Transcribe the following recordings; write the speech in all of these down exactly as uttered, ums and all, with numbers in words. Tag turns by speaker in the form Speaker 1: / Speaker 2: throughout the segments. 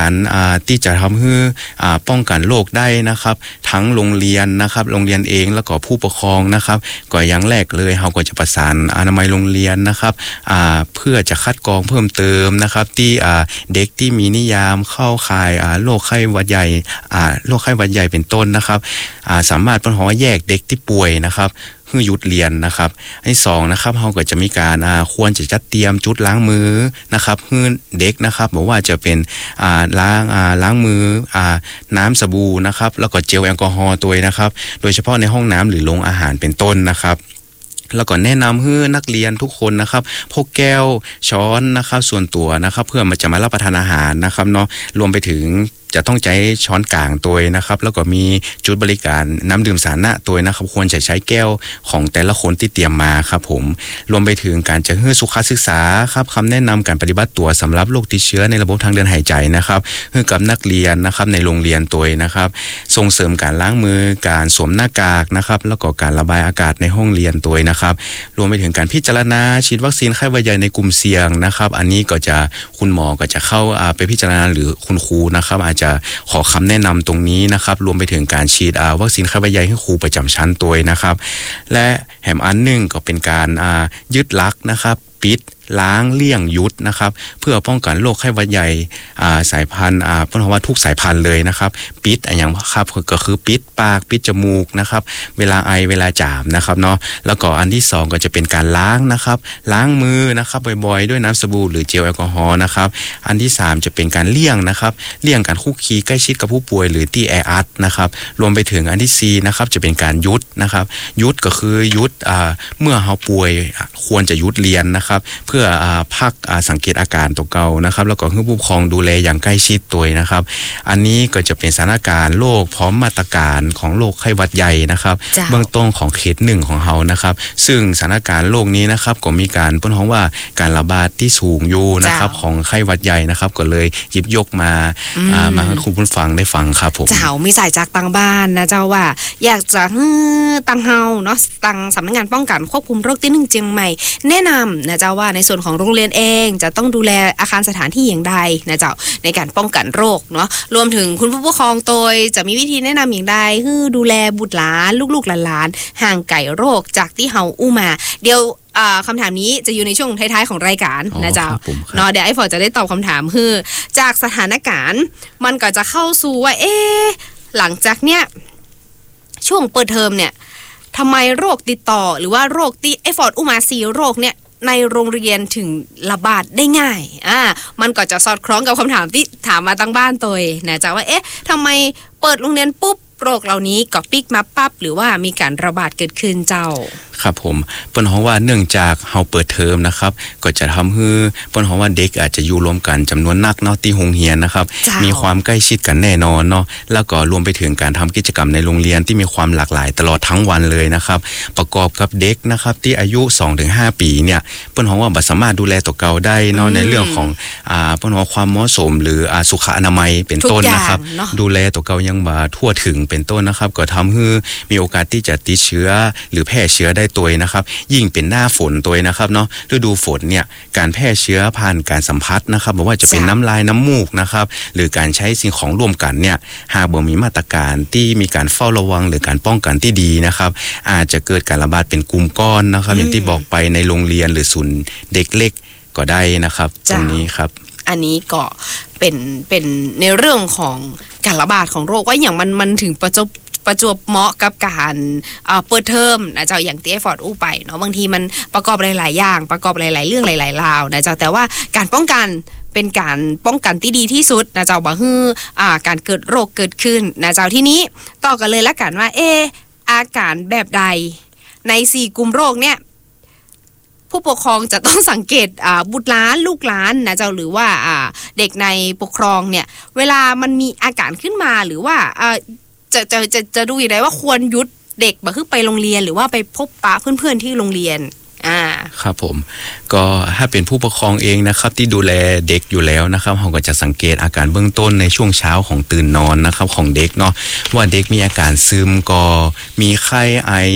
Speaker 1: การอ่าที่จะทำให้อ่าป้องกันโรคได้นะครับทั้งโรงเรียนนะครับโรงเรียนเองแล้วก็ผู้ปกครองนะครับก็อย่างแรกเลยเราก็จะประสานอนามัยโรงเรียนนะครับอ่าเพื่อจะคัดกรองเพิ่มเติมนะครับที่อ่าเด็กที่มีนิยามเข้าข่ายอ่าโรคไข้หวัดใหญ่อ่าโรคไข้หวัดใหญ่เป็นต้นนะครับอ่าสามารถเป็นหอแยกเด็กที่ป่วยนะครับเพื่อหยุดเรียนนะครับอันที่สองนะครับเราก็จะมีการอ่าควรจะจัดเตรียมจุดล้างมือนะครับเพื่อเด็กนะครับบอกว่าจะเป็นอ่าล้างอ่าล้างมืออ่าน้ำสบู่นะครับแล้วก็เจลแอลกอฮอล์ตัวนะครับโดยเฉพาะในห้องน้ำหรือโรงอาหารเป็นต้นนะครับแล้วก็แนะนำให้นักเรียนทุกคนนะครับพกแก้วช้อนนะครับส่วนตัวนะครับเพื่อมาจะมารับประทานอาหารนะครับเนาะรวมไปถึงจะต้องใช้ช้อนกลางตัวนะครับแล้วก็มีจุดบริการน้ำดื่มสาธารณะตัวนะครับควรจะใช้แก้วของแต่ละคนที่เตรียมมาครับผมรวมไปถึงการจะให้สุขศึกษาครับคำแนะนำการปฏิบัติตัวสำหรับโรคติดเชื้อในระบบทางเดินหายใจนะครับให้กับนักเรียนนะครับในโรงเรียนตัวนะครับส่งเสริมการล้างมือการสวมหน้ากากนะครับแล้วก็การระบายอากาศในห้องเรียนตัวนะครับรวมไปถึงการพิจารณาฉีดวัคซีนไข้หวัดใหญ่ในกลุ่มเสี่ยงนะครับอันนี้ก็จะคุณหมอก็จะเข้าไปพิจารณาหรือคุณครูนะครับอาจจะขอคำแนะนำตรงนี้นะครับรวมไปถึงการฉีดวัคซีนไข้หวัดใหญ่ให้ครูประจำชั้นตัวนะครับและแถมอันหนึ่งก็เป็นการยึดหลักนะครับปิดล้างเลี่ยงยุดนะครับเพื่อป้องกันโรคไข้หวัดใหญ่สายพันธุ์เพราะว่าทุกสายพันธุ์เลยนะครับปิดอย่างครับก็คือปิดปากปิดจมูกนะครับเวลาไอเวลาจามนะครับเนาะแล้วก็อันที่สองก็จะเป็นการล้างนะครับล้างมือนะครับบ่อยๆด้วยน้ำสบู่หรือเจลแอลกอฮอล์นะครับอันที่สามจะเป็นการเลี่ยงนะครับเลี่ยงการคุกคีใกล้ชิดกับผู้ป่วยหรือที่แออัดนะครับรวมไปถึงอันที่สี่นะครับจะเป็นการยุดนะครับยุดก็คือยุดเมื่อเราป่วยควรจะยุดเรียนนะครับเพื่อพักสังเกตอาการตัวเก่านะครับแล้วก็ให้ผู้ปกครองดูแลอย่างใกล้ชิดตัวนะครับอันนี้ก็จะเป็นสถานการณ์โรคพร้อมมาตรการของโรคไข้หวัดใหญ่นะครับเบื้องต้นของเขตหนึ่งของเรานะครับซึ่งสถานการณ์โรคนี้นะครับก็มีการพ้นห้องว่าการระบาดที่สูงอยู่นะครับของไข้หวัดใหญ่นะครับก็เลยหยิบยกมามาให้คุณผู้ฟังได้ฟังครับผม
Speaker 2: เจ้ามีสายจากต่างบ้านนะเจ้าว่าอยากจะตั้งเฮาเนาะตั้งสำนักงานป้องกันควบคุมโรคที่หนึ่งเชียงใหม่แนะนำนะเจ้าว่าในส่วนของโรงเรียนเองจะต้องดูแลอาคารสถานที่อย่างใดนะเจ้าในการป้องกันโรคเนาะรวมถึงคุณผู้ปกครองโดยจะมีวิธีแนะนำอย่างใดคือดูแลบุตรหลานลูกๆหลานๆห่างไกลโรคจากที่เฮาอู้มาเดี๋ยวคำถามนี้จะอยู่ในช่วงท้ายๆของรายการนะเจ้าเนาะเดี๋ยวไอ้ฝอจะได้ตอบคำถามคือจากสถานการณ์มันก็จะเข้าสู่ว่าเอ๊ะหลังจากเนี้ยช่วงเปิดเทอมเนี่ยทำไมโรคติดต่อหรือว่าโรคที่ไอ้ฟอร์ดอุมาซีโรคเนี่ยในโรงเรียนถึงระบาดได้ง่ายอ่ามันก็จะสอดคล้องกับคำถามที่ถามมาตั้งบ้านตัวนะจ๊ะว่าเอ๊ะทำไมเปิดโรงเรียนปุ๊บโรคเหล่านี้ก็ปิกมาปั๊บหรือว่ามีการระบาดเกิดขึ้นเจ้า
Speaker 1: ครับผมเปิ้นฮ้องว่าเนื่องจากเฮาเปิดเทอมนะครับก็จะทำให้เปิ้นฮ้องว่าเด็กอาจจะอยู่รวมกันจำนวนนักเนาะที่โรงเรียนนะครับมีความใกล้ชิดกันแน่นอนเนาะแล้วก็รวมไปถึงการทำกิจกรรมในโรงเรียนที่มีความหลากหลายตลอดทั้งวันเลยนะครับประกอบกับเด็กนะครับที่อายุ สองถึงห้า ปีเนี่ยเปิ้นฮ้องว่าบ่สามารถดูแลตัวเก่าได้เนาะในเรื่องของอ่าเปิ้นฮ้องความเหมาะสมหรืออ่าสุขอนามัยเป็นต้นนะครับดูแลตัวเก่ายังบ่ทั่วถึงเป็นต้นนะครับก็ทำให้มีโอกาสที่จะติดเชื้อหรือแพร่เชื้อได้ตัวนะครับยิ่งเป็นหน้าฝนตัวนะครับเนาะฤดูฝนเนี่ยการแพร่เชื้อผ่านการสัมผัสนะครับบอกว่าจะเป็นน้ำลายน้ำมูกนะครับหรือการใช้สิ่งของร่วมกันเนี่ยหากบ่มีมาตรการที่มีการเฝ้าระวังหรือการป้องกันที่ดีนะครับอาจจะเกิดการระบาดเป็นกลุ่มก้อนนะครับอย่างที่บอกไปในโรงเรียนหรือศูนย์เด็กเล็กก็ได้นะครับตรงนี้ครับ
Speaker 2: อันนี้ก็เป็นเป็นในเรื่องของการระบาดของโรคว่าอย่างมันมันถึงประจบประจวบเหมาะกับการเปิดเทอมนะเจ้าอย่างที่ไอ้ฟอร์ดอู้ไปเนาะบางทีมันประกอบหลายๆอย่างประกอบหลายๆเรื่องหลายๆราวนะเจ้าแต่ว่าการป้องกันเป็นการป้องกันที่ดีที่สุดนะเจ้าบ่ฮืออ่าการเกิดโรคเกิดขึ้นนะเจ้าที่นี้ต่อกันเลยละกันว่าเอออาการแบบใดในสี่กลุ่มโรคเนี่ยผู้ปกครองจะต้องสังเกตอ่าบุตรหลานลูกหลานนะเจ้าหรือว่าอ่าเด็กในปกครองเนี่ยเวลามันมีอาการขึ้นมาหรือว่าอ่าจะจะจะจะดูอย่างไรว่าควรหยุดเด็กบ่คือไปโรงเรียนหรือว่าไปพบปะเพื่อนๆที่โรงเรียนอ่า
Speaker 1: ครับผมก็ถ้าเป็นผู้ปกครองเองนะครับที่ดูแลเด็กอยู่แล้วนะครับเราก็จะสังเกตอาการเบื้องต้นในช่วงเช้าของตื่นนอนนะครับของเด็กเนาะว่าเด็กมีอาการซึมก็มีไข้ไอ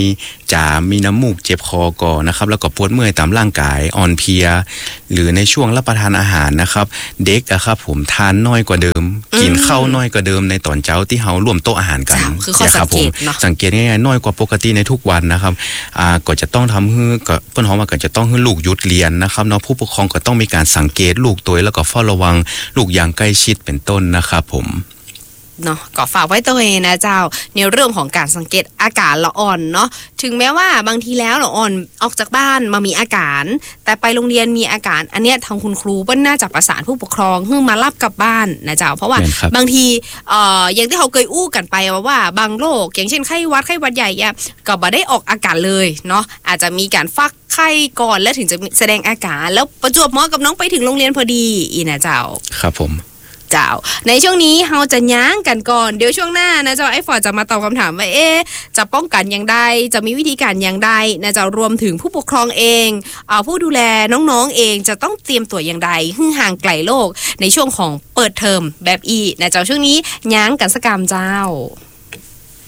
Speaker 1: จามมีน้ำมูกเจ็บคอก่อนนะครับแล้วก็ปวดเมื่อยตามร่างกายอ่อนเพลียหรือในช่วงรับประทานอาหารนะครับเด็กอะครับผมทานน้อยกว่าเดิมกินข้าวน้อยกว่าเดิมในตอนเช้าที่เฮาร่วมโต๊ะอาหารกัน
Speaker 2: คือข้อสังเกตเนาะ
Speaker 1: สังเกตง่ายๆน้อยกว่าปกติในทุกวันนะครับอ่าก็จะต้องทำให้ก็เปิ้นเฮาว่าก็จะต้องให้ลูกหยุดเรียนนะครับเนาะผู้ปกครองก็ต้องมีการสังเกตลูกตัวแล้วก็เฝ้าระวังลูกอย่างใกล้ชิดเป็นต้นนะครับผม
Speaker 2: เนาะก็ฝากไว้ตัวเองนะเจ้าในเรื่องของการสังเกตอาการละอ่อนเนาะถึงแม้ว่าบางทีแล้วละอ่อนออกจากบ้านมามีอาการแต่ไปโรงเรียนมีอาการอันเนี้ยทางคุณครูก็น่าจะประสานผู้ปกครองให้มารับกลับบ้านนะเจ้าเพราะว่าบางทีเอ่ออย่างที่เขาเคยอู้กันไปว่าบางโรคอย่างเช่นไข้หวัดไข้หวัดใหญ่เนี่ยก็บ่ได้ออกอาการเลยเนาะอาจจะมีการฟักไข้ก่อนแล้วถึงจะแสดงอาการแล้วประจวบเหมาะกับน้องไปถึงโรงเรียนพอดีอีนะเจ้า
Speaker 1: ครับผม
Speaker 2: เจ้าในช่วงนี้เราจะย้างกันก่อนเดี๋ยวช่วงหน้านะเจ้าไอ้ฟอร์ดจะมาตอบคำถามว่าเอ๊ะจะป้องกันอย่างใดจะมีวิธีการอย่างใดนะเจ้ารวมถึงผู้ปกครองเองเอ่อผู้ดูแลน้องๆเองจะต้องเตรียมตัวอย่างใดให้ห่างไกลโลกในช่วงของเปิดเทอมแบบอีนะเจ้าช่วงนี้ย้างกันสักกามเจ้า